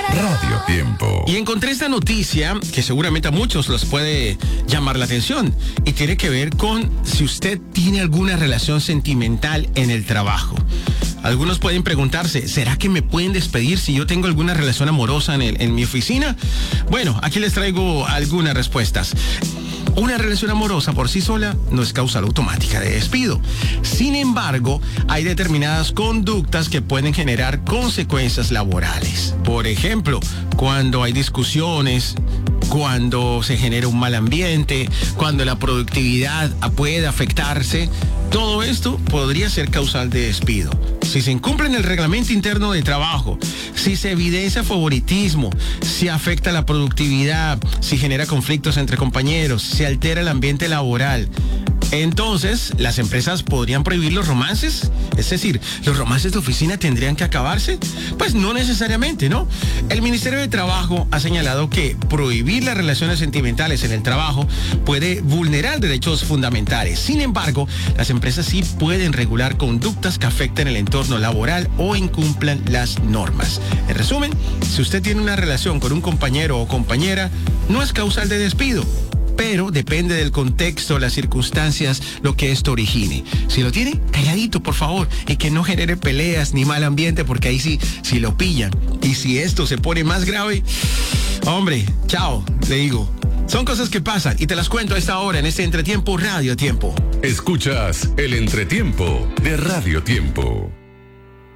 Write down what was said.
Radio Tiempo. Y encontré esta noticia que seguramente a muchos les puede llamar la atención y tiene que ver con si usted tiene alguna relación sentimental en el trabajo. Algunos pueden preguntarse, ¿será que me pueden despedir si yo tengo alguna relación amorosa en mi oficina? Bueno, aquí les traigo algunas respuestas. Una relación amorosa por sí sola no es causal automática de despido. Sin embargo, hay determinadas conductas que pueden generar consecuencias laborales. Por ejemplo, cuando hay discusiones, cuando se genera un mal ambiente, cuando la productividad puede afectarse, todo esto podría ser causal de despido. Si se incumple en el reglamento interno de trabajo, si se evidencia favoritismo, si afecta la productividad, si genera conflictos entre compañeros, si altera el ambiente laboral, entonces las empresas podrían prohibir los romances. Es decir, ¿los romances de oficina tendrían que acabarse? Pues no necesariamente, ¿no? El Ministerio de Trabajo ha señalado que prohibir las relaciones sentimentales en el trabajo puede vulnerar derechos fundamentales. Sin embargo, las empresas sí pueden regular conductas que afecten el entorno laboral o incumplan las normas. En resumen, si usted tiene una relación con un compañero o compañera, no es causal de despido, pero depende del contexto, las circunstancias, lo que esto origine. Si lo tiene, calladito, por favor, y que no genere peleas ni mal ambiente, porque ahí sí, si lo pillan. Y si esto se pone más grave, hombre, chao, le digo. Son cosas que pasan y te las cuento a esta hora en este Entretiempo Radio Tiempo. Escuchas el Entretiempo de Radio Tiempo.